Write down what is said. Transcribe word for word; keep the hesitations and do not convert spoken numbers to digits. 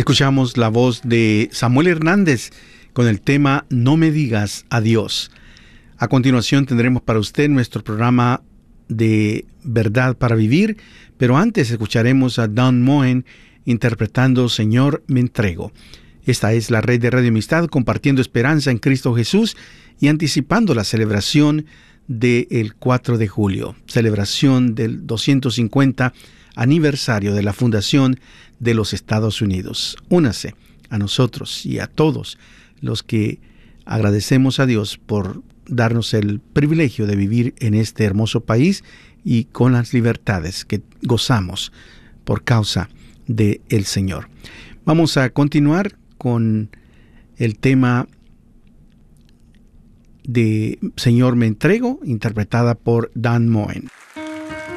Escuchamos la voz de Samuel Hernández con el tema No me digas adiós. A continuación tendremos para usted nuestro programa de Verdad para Vivir, pero antes escucharemos a Don Moen interpretando Señor, me entrego. Esta es la red de Radio Amistad, compartiendo esperanza en Cristo Jesús y anticipando la celebración del cuatro de julio, celebración del doscientos cincuenta aniversario de la fundación de los Estados Unidos. Únase a nosotros y a todos los que agradecemos a Dios por darnos el privilegio de vivir en este hermoso país y con las libertades que gozamos por causa del Señor. Vamos a continuar con el tema de Señor, me entrego, interpretada por Dan Moen.